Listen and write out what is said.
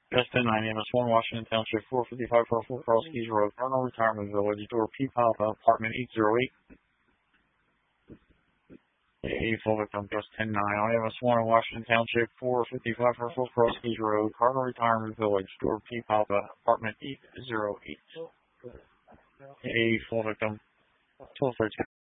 Justin, my name is Warren, Washington Township, 455 Russell Cross Keys Road, Colonel Retirement Village, door P. Papa, apartment 808. A full victim, just 10-9. I am a sworn in Washington Township, 455 Russell Cross Keys Road, Cardinal Retirement Village, door P. Papa, apartment 808. A full victim, 1213.